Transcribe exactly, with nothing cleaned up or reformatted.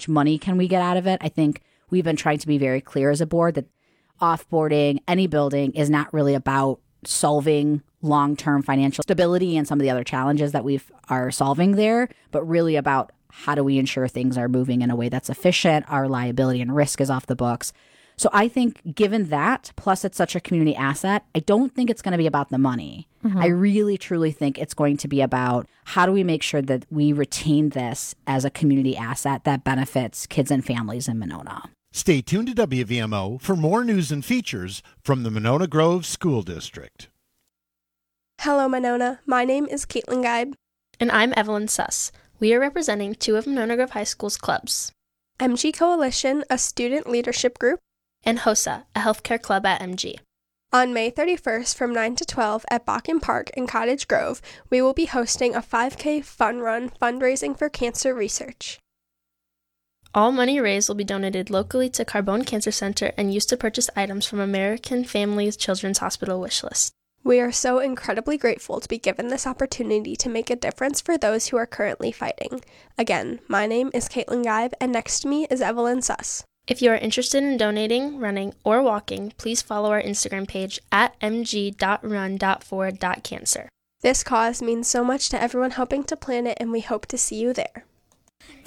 much money can we get out of it? I think we've been trying to be very clear as a board that offboarding any building is not really about solving long-term financial stability and some of the other challenges that we are solving there, but really about how do we ensure things are moving in a way that's efficient, our liability and risk is off the books. So I think given that, plus it's such a community asset, I don't think it's going to be about the money. Mm-hmm. I really, truly think it's going to be about how do we make sure that we retain this as a community asset that benefits kids and families in Monona. Stay tuned to W V M O for more news and features from the Monona Grove School District. Hello, Monona. My name is Caitlin Geib. And I'm Evelyn Suss. We are representing two of Monona Grove High School's clubs. M G Coalition, a student leadership group, and HOSA, a healthcare club at M G. On May thirty-first from nine to twelve at Bakken Park in Cottage Grove, we will be hosting a five K fun run fundraising for cancer research. All money raised will be donated locally to Carbone Cancer Center and used to purchase items from American Families Children's Hospital wish list. We are so incredibly grateful to be given this opportunity to make a difference for those who are currently fighting. Again, my name is Caitlin Geib, and next to me is Evelyn Suss. If you are interested in donating, running, or walking, please follow our Instagram page at m g dot run dot forward dot cancer. This cause means so much to everyone helping to plan it, and we hope to see you there.